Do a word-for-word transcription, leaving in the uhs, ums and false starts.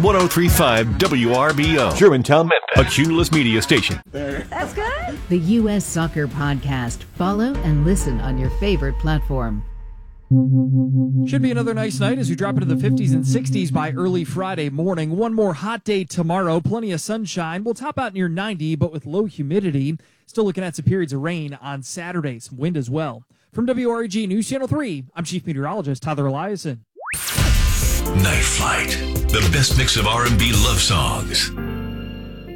one oh three point five W R B O. Germantown, Memphis. A Cumulus Media station. That's good. The U S Soccer Podcast. Follow and listen on your favorite platform. Should be another nice night as we drop into the fifties and sixties by early Friday morning. One more hot day tomorrow. Plenty of sunshine. We'll top out near ninety, but with low humidity. Still looking at some periods of rain on Saturday. Some wind as well. From W R E G News Channel three, I'm Chief Meteorologist Tyler Eliason. Night Flight. The best mix of R and B love songs.